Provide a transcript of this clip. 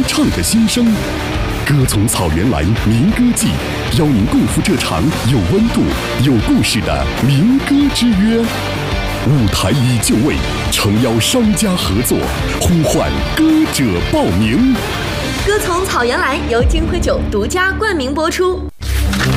唱的心声。歌从草原来，民歌季，邀您共赴这场有温度、有故事的民歌之约。舞台已就位，诚邀商家合作，呼唤歌者报名。 歌从草原来由金辉酒独家冠名播出。